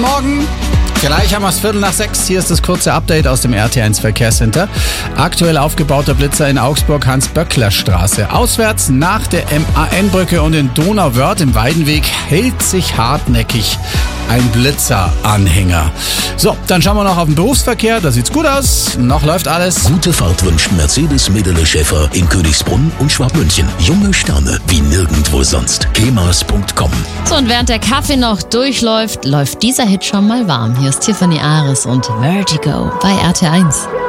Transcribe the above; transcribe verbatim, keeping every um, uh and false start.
Morgen. Gleich haben wir es Viertel nach sechs. Hier ist das kurze Update aus dem R T eins Verkehrscenter. Aktuell aufgebauter Blitzer in Augsburg, Hans-Böckler-Straße. Auswärts nach der M A N-Brücke und in Donauwörth im Weidenweg hält sich hartnäckig ein Blitzeranhänger. So, dann schauen wir noch auf den Berufsverkehr. Da sieht's gut aus. Noch läuft alles. Gute Fahrt wünscht Mercedes Medele Schäfer in Königsbrunn und Schwabmünchen. Junge Sterne wie nirgendwo sonst. kemas punkt com. So, und während der Kaffee noch durchläuft, läuft dieser Hit schon mal warm. Hier ist Tiffany Ares und Vertigo bei R T eins.